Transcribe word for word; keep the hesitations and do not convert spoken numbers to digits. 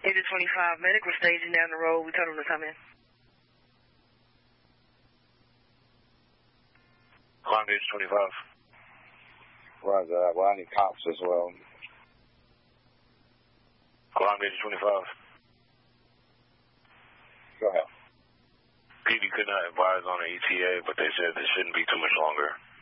Agent twenty-five, medic was staging down the road. We told him to come in. Alarm Agent twenty-five. Roger that. Well, I need cops as well. Alarm Agent twenty-five. Go ahead. P D could not advise on an E T A, but they said this shouldn't be too much longer.